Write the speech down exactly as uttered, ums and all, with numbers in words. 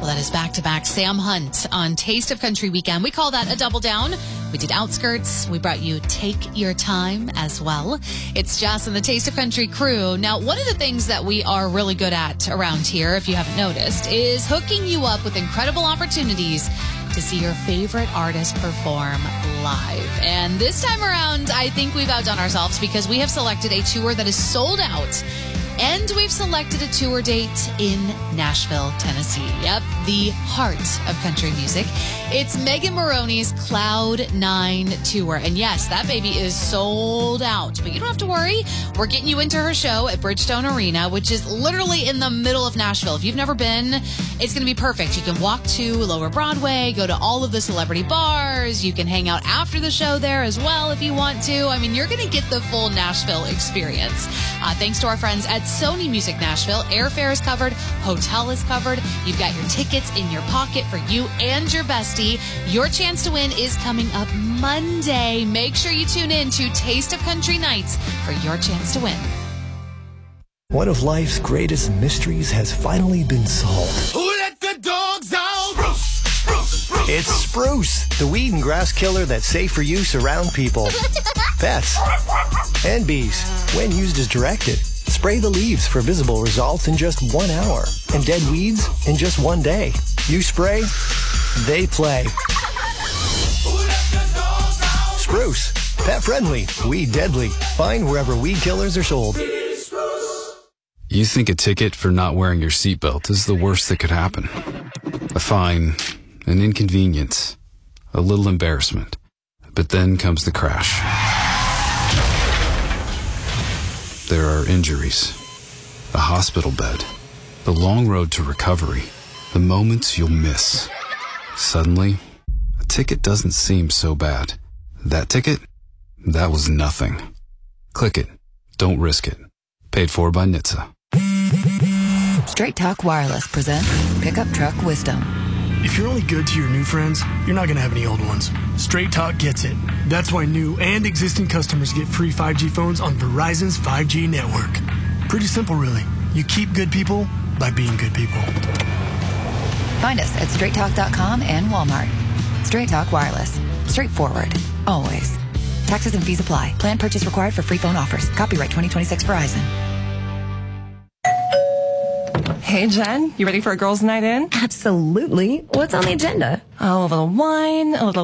Well, that is back-to-back Sam Hunt on Taste of Country Weekend. We call that a double down. We did Outskirts. We brought you Take Your Time as well. It's Jess and the Taste of Country crew. Now, one of the things that we are really good at around here, if you haven't noticed, is hooking you up with incredible opportunities to see your favorite artist perform live. And this time around, I think we've outdone ourselves because we have selected a tour that is sold out. And we've selected a tour date in Nashville, Tennessee. Yep, the heart of country music. It's Megan Moroney's Cloud Nine Tour. And yes, that baby is sold out. But you don't have to worry. We're getting you into her show at Bridgestone Arena, which is literally in the middle of Nashville. If you've never been, it's going to be perfect. You can walk to Lower Broadway, go to all of the celebrity bars. You can hang out after the show there as well if you want to. I mean, you're going to get the full Nashville experience. Uh, thanks to our friends at Sony Music Nashville. Airfare is covered. Hotel is covered. You've got your tickets in your pocket for you and your bestie. Your chance to win is coming up Monday. Make sure you tune in to Taste of Country Nights for your chance to win. One of life's greatest mysteries has finally been solved. Who let the dogs out? Spruce, spruce, spruce, it's Spruce, the weed and grass killer that's safe for use around people, pets, and bees when used as directed. Spray the leaves for visible results in just one hour and dead weeds in just one day. You spray, they play. Spruce, pet friendly, weed deadly. Find wherever weed killers are sold. You think a ticket for not wearing your seatbelt is the worst that could happen. A fine, an inconvenience, a little embarrassment. But then comes the crash. There are injuries, a hospital bed, the long road to recovery, the moments you'll miss. Suddenly, a ticket doesn't seem so bad. That ticket? That was nothing. Click it. Don't risk it. Paid for by N H T S A. Straight Talk Wireless presents Pickup Truck Wisdom. If you're only good to your new friends, you're not going to have any old ones. Straight Talk gets it. That's why new and existing customers get free five G phones on Verizon's five G network. Pretty simple, really. You keep good people by being good people. Find us at straight talk dot com and Walmart. Straight Talk Wireless. Straightforward. Always. Taxes and fees apply. Plan purchase required for free phone offers. Copyright twenty twenty-six Verizon. Hey, Jen, you ready for a girls' night in? Absolutely. What's on the agenda? Oh, a little wine, a little